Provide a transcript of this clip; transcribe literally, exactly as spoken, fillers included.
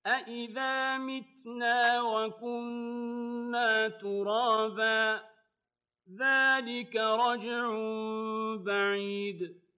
أَإِذَا مِتْنَا وَكُنَّا تُرَابًا ۖ ذَٰلِكَ رَجْعٌ بَعِيدٌ